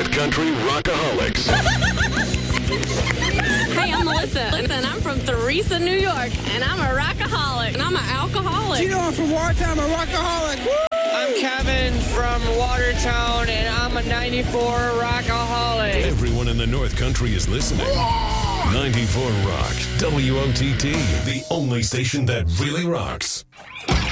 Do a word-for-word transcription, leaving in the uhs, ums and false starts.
North Country Rockaholics. Hey, I'm Melissa. Listen, I'm from Theresa, New York, and I'm a rockaholic, and I'm an alcoholic. You know, I'm from Watertown, I'm a rockaholic. Woo! I'm Kevin from Watertown, and I'm a ninety-four rockaholic. Everyone in the North Country is listening. ninety-four Rock, W O T T, the only station that really rocks.